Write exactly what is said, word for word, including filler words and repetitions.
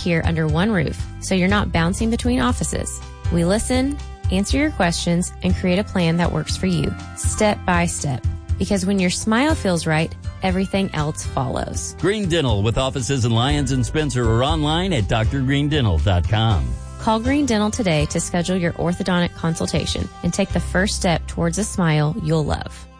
here under one roof, so you're not bouncing between offices. We listen, answer your questions, and create a plan that works for you, step by step. Because when your smile feels right, everything else follows. Green Dental, with offices in Lyons and Spencer, or online at d r green dental dot com. Call Green Dental today to schedule your orthodontic consultation and take the first step towards a smile you'll love.